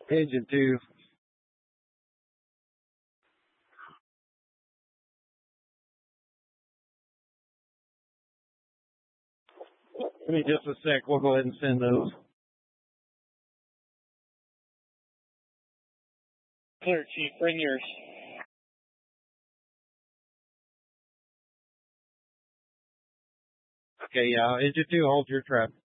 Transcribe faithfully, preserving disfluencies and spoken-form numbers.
Engine two. Give me just a sec. We'll go ahead and send those. Clear, Chief. Bring yours. Okay, yeah. Engine two, hold your trap.